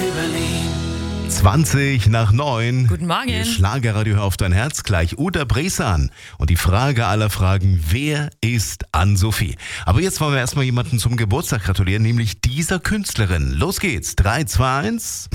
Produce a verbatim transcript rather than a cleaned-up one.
zwanzig nach neun. Guten Morgen. Hier Schlagerradio, hör auf dein Herz, gleich Uta Bresan. Und die Frage aller Fragen, wer ist Ann-Sophie? Aber jetzt wollen wir erstmal jemanden zum Geburtstag gratulieren, nämlich dieser Künstlerin. Los geht's, drei, zwei, eins.